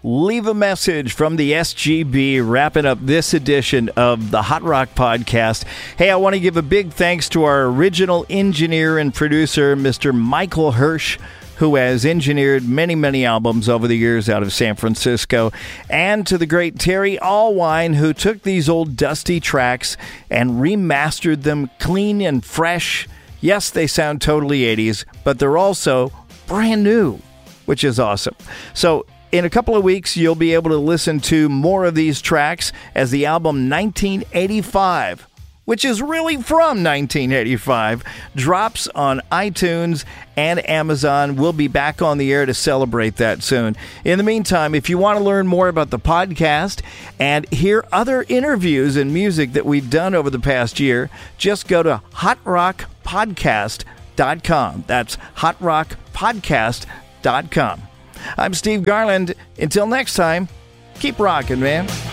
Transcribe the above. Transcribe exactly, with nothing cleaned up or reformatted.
Leave a message from the S G B, wrapping up this edition of the Hot Rock Podcast. Hey, I want to give a big thanks to our original engineer and producer, Mister Michael Hirsch, who has engineered many, many albums over the years out of San Francisco, and to the great Terry Allwine, who took these old dusty tracks and remastered them clean and fresh. Yes, they sound totally eighties, but they're also brand new, which is awesome. So in a couple of weeks, you'll be able to listen to more of these tracks as the album nineteen eighty-five, which is really from nineteen eighty-five, drops on iTunes and Amazon. We'll be back on the air to celebrate that soon. In the meantime, if you want to learn more about the podcast and hear other interviews and music that we've done over the past year, just go to hot rock podcast dot com. That's hot rock podcast dot com. I'm Steve Garland. Until next time, keep rocking, man.